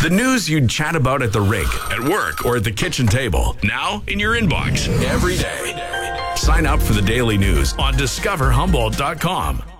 The news you'd chat about at the rink, at work, or at the kitchen table. Now in your inbox every day. Sign up for the daily news on discoverhumboldt.com.